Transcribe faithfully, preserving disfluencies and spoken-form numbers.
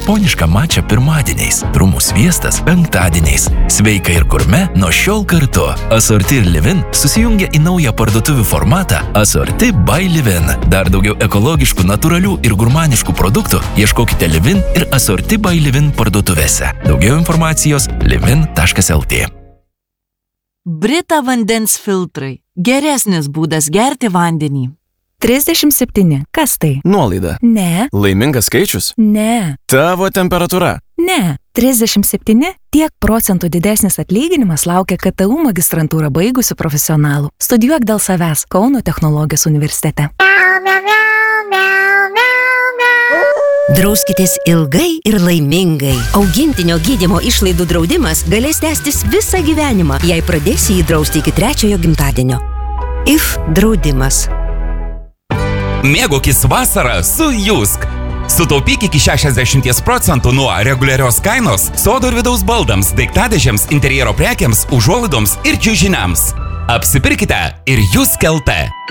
japonišką mačą pirmadieniais, trumų sviestas penktadieniais. Sveika ir gurme nuo šiol kartu. Asorti ir Livin susijungia į naują parduotuvių formatą Asorti by Livin. Dar daugiau ekologiškų, natūralių ir gurmaniškų produktų ieškokite Livin ir Asorti by Livin parduotuvėse. Daugiau informacijos livin taškas lt. Brita vandens filtrai. Geresnis būdas gerti vandenį. trisdešimt septyni. Kas tai? Nuolaida. Ne. Laimingas skaičius? Ne. Tavo temperatūra? Ne. trisdešimt septyni. Tiek procentų didesnis atlyginimas laukia K T U magistrantūrą baigusių profesionalų. Studijuok dėl savęs Kauno technologijos universitete. Drauskitės ilgai ir laimingai. Augintinio gydymo išlaidų draudimas galės tęstis visą gyvenimą, jei pradėsi jį drausti iki trečiojo gimtadienio. I F draudimas. Mėgaukis vasarą su Jusk. Sutaupyk iki šešiasdešimt procentų nuo reguliarios kainos sodo ir vidaus baldams, daiktadėžėms, interjero prekiams, užuolaidoms ir čiužiniams. Apsipirkite ir Jusk L T.